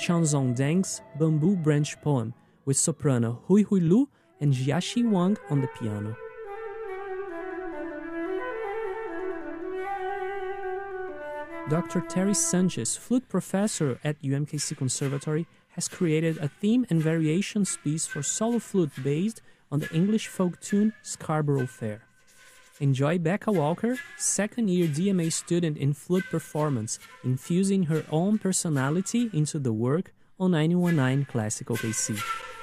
Chanzong Deng's Bamboo Branch Poem, with soprano Hui Hui Lu and Jiaxi Wang on the piano. Dr. Terry Sanchez, flute professor at UMKC Conservatory, has created a theme and variations piece for solo flute based on the English folk tune Scarborough Fair. Enjoy Becca Walker, second-year DMA student in flute performance, infusing her own personality into the work on 91.9 Classical KC.